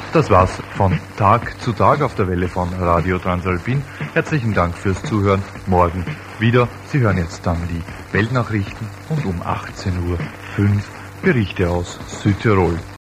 Das war's von Tag zu Tag auf der Welle von Radio Transalpin. Herzlichen Dank fürs Zuhören. Morgen wieder. Sie hören jetzt dann die Weltnachrichten und um 18:05 Uhr Berichte aus Südtirol.